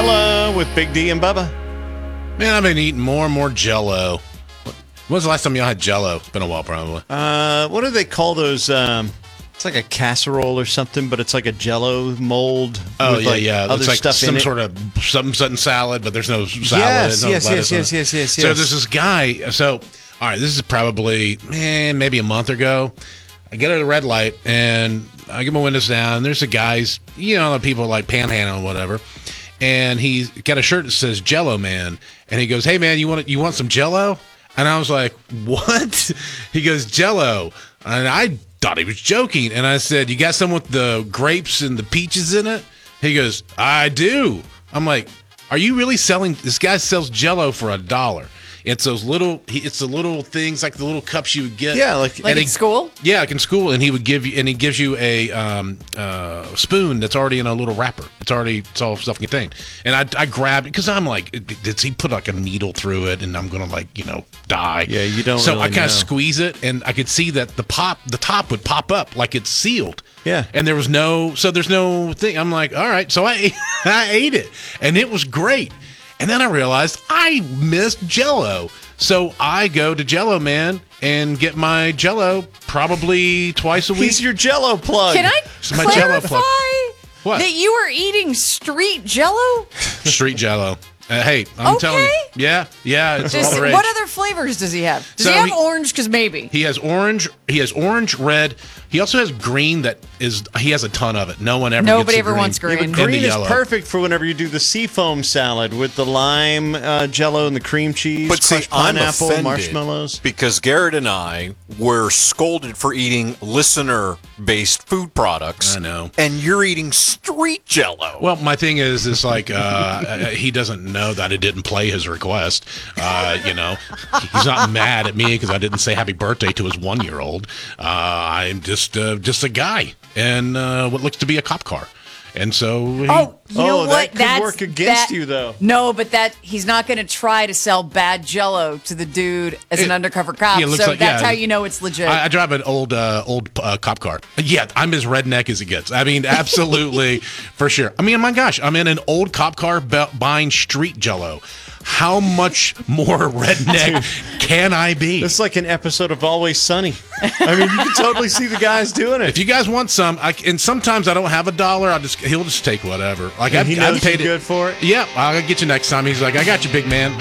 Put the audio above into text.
Jell-O with Big D and Bubba. Man, I've been eating more and more Jell-O. When was the last time y'all had Jell-O? It's been a while, probably. What do they call those? It's like a casserole or something, but it's like a Jell-O mold. Oh, with yeah, like yeah. Other It's like stuff some in sort of something salad, but there's no salad. Yes, no yes, lettuce yes, on yes, it. yes, yes, So yes. there's this guy. So, all right, this is probably, maybe a month ago. I get at a red light, and I get my windows down, and there's a guy's, the people like panhandle and whatever. And he's got a shirt that says Jell-O Man. And he goes, hey, man, you want some Jell-O? And I was like, what? He goes, Jell-O. And I thought he was joking. And I said, you got some with the grapes and the peaches in it? He goes, I do. I'm like, are you really selling? This guy sells Jell-O for $1. It's the little things like the little cups you would get. Yeah, like in school? Yeah, like in school. And he gives you a spoon that's already in a little wrapper. It's all stuff contained. And I grabbed it because I'm like, did he put like a needle through it and I'm going to die? Yeah, you don't So really I kind know. of squeeze it and I could see that the top would pop up like it's sealed. Yeah. And there's no thing. I'm like, all right. So I ate it and it was great. And then I realized I missed Jell-O. So I go to Jell-O Man and get my Jell-O probably twice a week. He's your Jell-O plug. Can I So my Jell-O clarify plug. What? that you are eating street Jell-O? Street Jell-O. Hey, I'm telling you. Yeah, it's all the rage. What other flavors does he have? Does So he have he- orange? Because maybe. He has orange, red. He also has green he has a ton of it. Nobody ever wants Yeah, green. but And green the is yellow. perfect for whenever you do the seafoam salad with the lime Jell-O and the cream cheese, But see, crushed I'm pineapple, offended marshmallows. because Garrett and I were scolded for eating listener-based food products. I know. And you're eating street Jell-O. Well, my thing is like he doesn't know that I didn't play his request. He's not mad at me because I didn't say happy birthday to his 1-year-old. I'm just a guy and what looks to be a cop car. And so You know what? that could work against you, though. No, but he's not going to try to sell bad Jell-O to the dude as an undercover cop. Yeah, it looks so like- that's yeah. how you know it's legit. I drive an old cop car. Yeah, I'm as redneck as it gets. I mean, absolutely, for sure. I mean, my gosh, I'm in an old cop car buying street Jell-O. How much more redneck can I be? It's like an episode of Always Sunny. I mean, you can totally see the guys doing it. If you guys want some, and sometimes I don't have $1. He'll just take whatever. Like And he knows I've paid you're it. good for it? Yeah, I'll get you next time. He's like, I got you, big man.